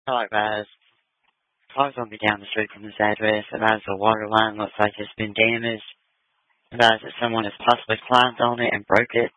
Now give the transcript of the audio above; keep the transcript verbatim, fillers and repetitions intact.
Hi, Raz. Cars won't be down the street from this address. Raz, the water line looks like it's been damaged. Raz, that someone has possibly climbed on it and broke it.